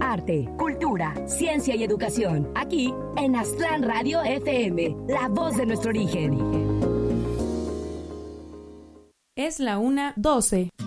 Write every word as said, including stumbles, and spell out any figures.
arte, cultura, ciencia y educación. Aquí en Aztlán Radio F M, la voz de nuestro origen. Es la una doce.